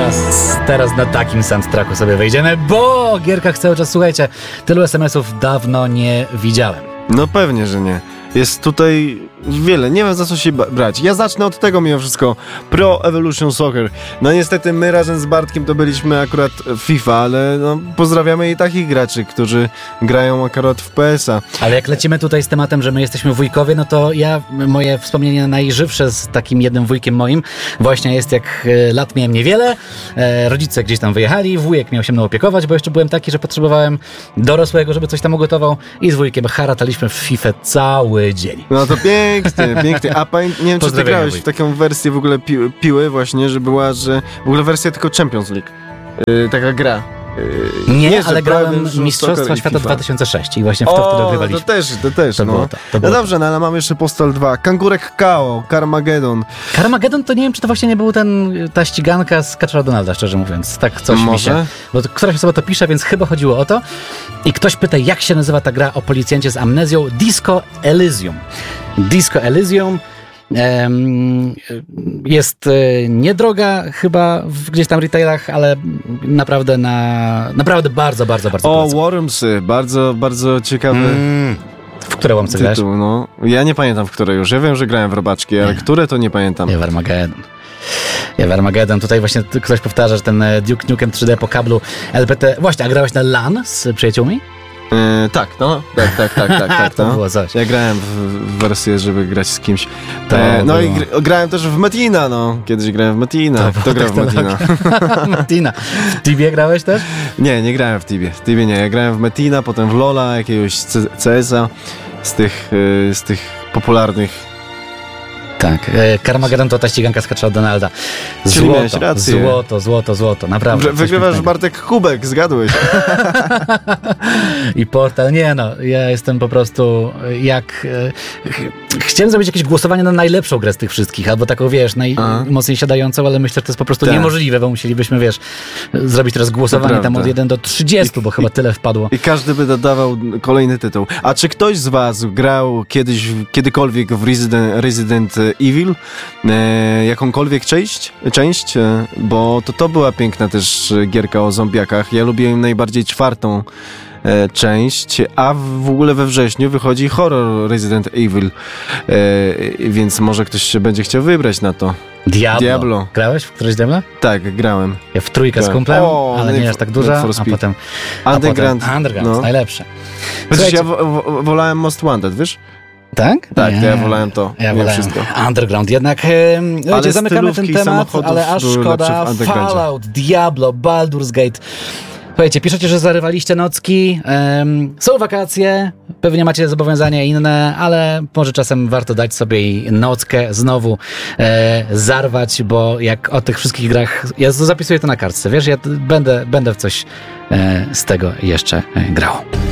Teraz na takim soundtracku sobie wejdziemy, bo o gierkach cały czas, słuchajcie, tylu SMS-ów dawno nie widziałem. No pewnie, że nie. Jest tutaj wiele, nie wiem za co się brać. Ja zacznę od tego mimo wszystko. Pro Evolution Soccer. No niestety my razem z Bartkiem to byliśmy akurat w FIFA, ale no, pozdrawiamy i takich graczy, którzy grają akurat w PS-a. Ale jak lecimy tutaj z tematem, że my jesteśmy wujkowie, no to moje wspomnienie najżywsze z takim jednym wujkiem moim właśnie jest, jak lat miałem niewiele, rodzice gdzieś tam wyjechali, wujek miał się mną opiekować, bo jeszcze byłem taki, że potrzebowałem dorosłego, żeby coś tam ugotował, i z wujkiem harataliśmy w FIFA cały dzień. No to pięknie. A nie wiem, czy ty grałeś w taką wersję w ogóle piły właśnie, że była, że w ogóle wersja tylko Champions League. Taka gra. Nie, ale grałem Mistrzostwa Świata 2006 i właśnie w to wtedy ogrywaliśmy. To też. To było no dobrze, no ale mamy jeszcze Postal 2, Kangurek KO, Carmageddon. Carmageddon to nie wiem, czy to właśnie nie był ta ściganka z Kaczora Donalda, szczerze mówiąc. Tak coś mi się... Bo któraś osoba to pisze, więc chyba chodziło o to. I ktoś pyta, jak się nazywa ta gra o policjancie z amnezją? Disco Elysium. Disco Elysium jest niedroga chyba gdzieś tam w retailach, ale naprawdę bardzo polecam. Wormsy, bardzo ciekawy w które Wormsy grałeś? No. Ja nie pamiętam, w które już. Ja wiem, że grałem w Robaczki, ale które to nie pamiętam. Ja w Armageddon. Tutaj właśnie ktoś powtarza, że ten Duke Nukem 3D po kablu LPT. Właśnie, a grałeś na LAN z przyjaciółmi? Tak. To było coś. Ja grałem w wersję, żeby grać z kimś. I grałem też w Metina, no. Kiedyś grałem w Metina. Kto grał w Metina? Metina. W Tibie grałeś też? Nie grałem w Tibie. W Tibie nie. Ja grałem w Metina, potem w Lola, jakiegoś CS-a z tych popularnych. Tak, Carmageddon to ta ściganka z Kaczora Donalda. Czyli miałeś rację. Złoto, naprawdę. Wygrywasz, Bartek, kubek, zgadłeś. I portal, ja jestem po prostu chciałem zrobić jakieś głosowanie na najlepszą grę z tych wszystkich, albo taką, najmocniej siadającą, ale myślę, że to jest po prostu niemożliwe, bo musielibyśmy, zrobić teraz głosowanie tam od 1 do 30, bo chyba tyle wpadło. I każdy by dodawał kolejny tytuł. A czy ktoś z was grał kiedykolwiek w Resident Evil? Jakąkolwiek część? Bo to była piękna też gierka o zombiakach. Ja lubiłem najbardziej 4. część, a w ogóle we wrześniu wychodzi horror Resident Evil, więc może ktoś się będzie chciał wybrać na to. Diablo. Grałeś w któreś Diablo? Tak, grałem. Ja w 3 z kumplem, ale nie aż tak duża, a potem Underground, najlepsze. Ja wolałem Most Wanted, wiesz? Tak? Tak, ja wolałem to. Ja wolałem wszystko. Underground. Jednak zamykamy ten temat, ale aż szkoda. Fallout, Diablo, Baldur's Gate. Słuchajcie, piszecie, że zarywaliście nocki, są wakacje, pewnie macie zobowiązania inne, ale może czasem warto dać sobie nockę znowu zarwać, bo jak o tych wszystkich grach, ja zapisuję to na kartce, wiesz, ja będę w coś z tego jeszcze grał.